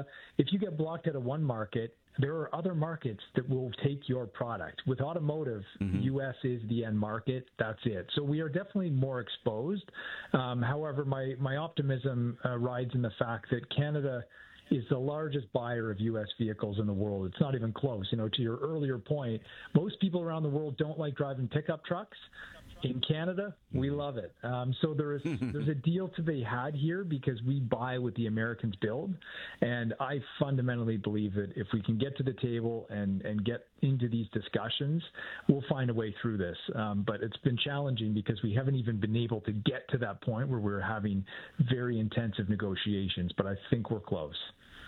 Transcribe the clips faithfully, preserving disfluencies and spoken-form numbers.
Canada, if you get blocked out of one market, there are other markets that will take your product. With automotive, mm-hmm. U S is the end market. That's it. So we are definitely more exposed. Um, however, my, my optimism uh, rides in the fact that Canada is the largest buyer of U S vehicles in the world. It's not even close. You know, to your earlier point, most people around the world don't like driving pickup trucks. In Canada, we love it. Um, so there is there's a deal to be had here because we buy what the Americans build, and I fundamentally believe that if we can get to the table and, and get into these discussions, we'll find a way through this. Um, but it's been challenging because we haven't even been able to get to that point where we're having very intensive negotiations, but I think we're close.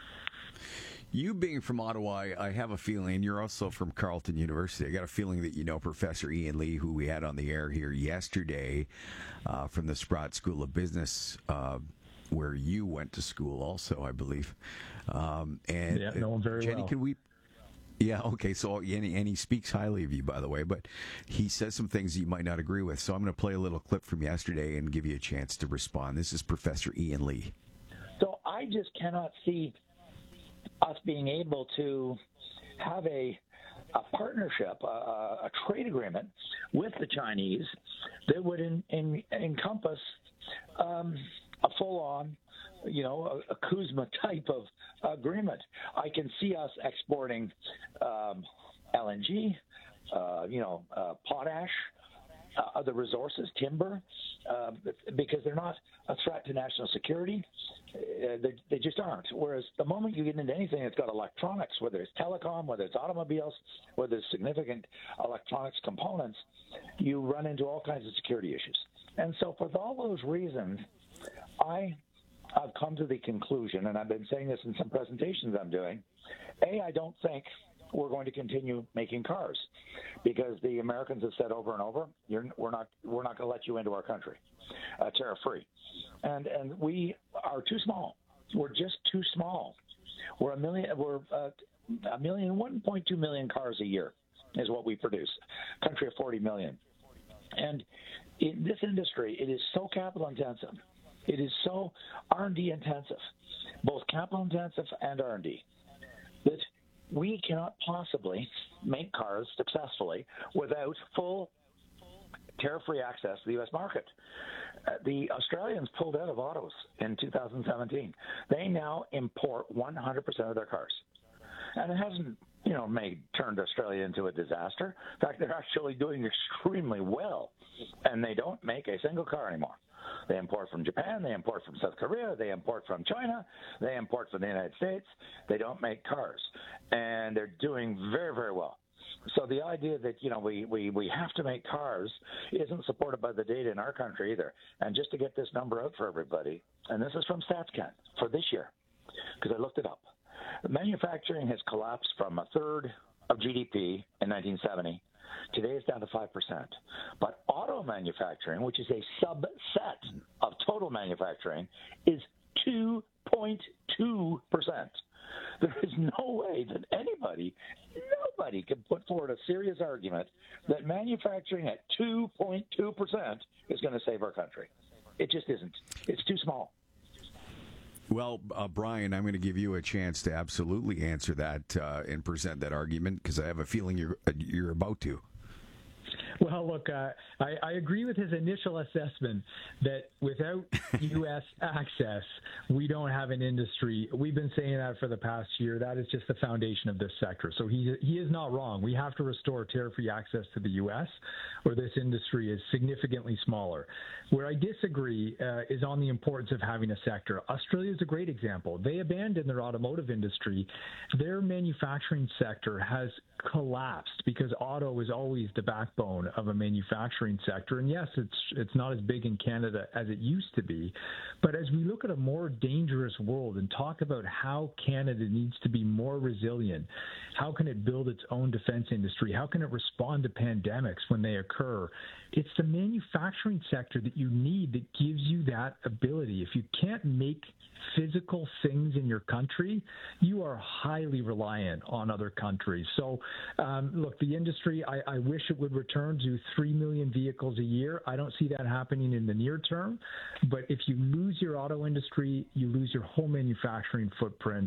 You being from Ottawa, I have a feeling, you're also from Carleton University. I got a feeling that you know Professor Ian Lee, who we had on the air here yesterday uh, from the Sprott School of Business, uh, where you went to school also, I believe. Um, and yeah, know him very Jenny, well. can we... Yeah, okay, so and he, and he speaks highly of you, by the way, but he says some things you might not agree with. So I'm going to play a little clip from yesterday and give you a chance to respond. This is Professor Ian Lee. So I just cannot see us being able to have a a partnership, a, a trade agreement with the Chinese that would in, in, encompass um, a full-on, you know, a, a Kuzma type of agreement. I can see us exporting um, L N G, uh, you know, uh, potash, uh, other resources, timber, uh, because they're not a threat to national security. Uh, they, they just aren't. Whereas the moment you get into anything that's got electronics, whether it's telecom, whether it's automobiles, whether it's significant electronics components, you run into all kinds of security issues. And so for all those reasons, I have come to the conclusion, and I've been saying this in some presentations I'm doing, A, I don't think we're going to continue making cars because the Americans have said over and over, You're, we're not we're not going to let you into our country, uh, tariff-free. And and we are too small. We're just too small. We're a million. We're uh, a million, one point two million cars a year is what we produce. Country of forty million. And in this industry, it is so capital intensive. It is so R and D intensive, both capital intensive and R and D, that we cannot possibly make cars successfully without full tariff-free access to the U S market. Uh, the Australians pulled out of autos in two thousand seventeen. They now import one hundred percent of their cars. And it hasn't, you know, made turned Australia into a disaster. In fact, they're actually doing extremely well, and they don't make a single car anymore. They import from Japan, they import from South Korea, they import from China, they import from the United States. They don't make cars, and they're doing very, very well. So the idea that, you know, we, we, we have to make cars isn't supported by the data in our country either. And just to get this number out for everybody, and this is from StatsCan for this year, because I looked it up. Manufacturing has collapsed from a third of G D P in nineteen seventy. Today it's down to five percent. But auto manufacturing, which is a subset of total manufacturing, is two point two percent. There is no way that anybody, nobody can put forward a serious argument that manufacturing at two point two percent is going to save our country. It just isn't. It's too small. Well, uh, Brian, I'm going to give you a chance to absolutely answer that uh, and present that argument because I have a feeling you're uh, you're about to. Well, look, uh, I, I agree with his initial assessment that without U S access, we don't have an industry. We've been saying that for the past year. That is just the foundation of this sector. So he he is not wrong. We have to restore tariff-free access to the U S, or this industry is significantly smaller. Where I disagree uh, is on the importance of having a sector. Australia is a great example. They abandoned their automotive industry. Their manufacturing sector has collapsed because auto is always the backbone of a manufacturing sector. And yes, it's it's not as big in Canada as it used to be. But as we look at a more dangerous world and talk about how Canada needs to be more resilient, how can it build its own defense industry? How can it respond to pandemics when they occur? It's the manufacturing sector that you need that gives you that ability. If you can't make physical things in your country, you are highly reliant on other countries. So, um, look, the industry, I, I wish it would return to three million vehicles a year. I don't see that happening in the near term. But if you lose your auto industry, you lose your whole manufacturing footprint.